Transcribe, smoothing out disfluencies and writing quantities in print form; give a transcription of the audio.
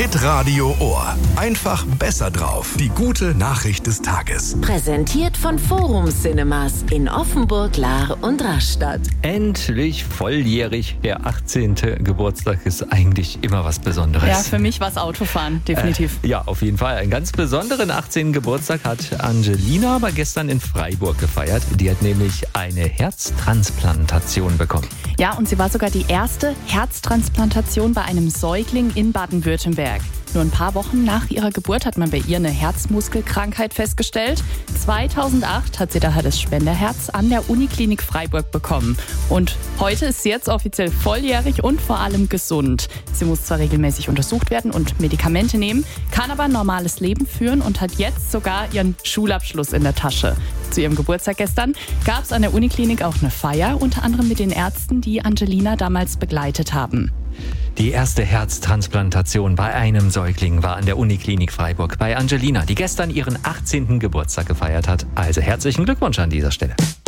Hitradio Ohr. Einfach besser drauf. Die gute Nachricht des Tages. Präsentiert von Forum Cinemas in Offenburg, Lahr und Rastatt. Endlich volljährig. Der 18. Geburtstag ist eigentlich immer was Besonderes. Ja, für mich war es Autofahren, definitiv. Ja, auf jeden Fall. Einen ganz besonderen 18. Geburtstag hat Angelina aber gestern in Freiburg gefeiert. Die hat nämlich eine Herztransplantation bekommen. Ja, und sie war sogar die erste Herztransplantation bei einem Säugling in Baden-Württemberg. Nur ein paar Wochen nach ihrer Geburt hat man bei ihr eine Herzmuskelkrankheit festgestellt. 2008 hat sie daher das Spenderherz an der Uniklinik Freiburg bekommen. Und heute ist sie jetzt offiziell volljährig und vor allem gesund. Sie muss zwar regelmäßig untersucht werden und Medikamente nehmen, kann aber ein normales Leben führen und hat jetzt sogar ihren Schulabschluss in der Tasche. Zu ihrem Geburtstag gestern gab es an der Uniklinik auch eine Feier, unter anderem mit den Ärzten, die Angelina damals begleitet haben. Die erste Herztransplantation bei einem Säugling war an der Uniklinik Freiburg bei Angelina, die gestern ihren 18. Geburtstag gefeiert hat. Also herzlichen Glückwunsch an dieser Stelle.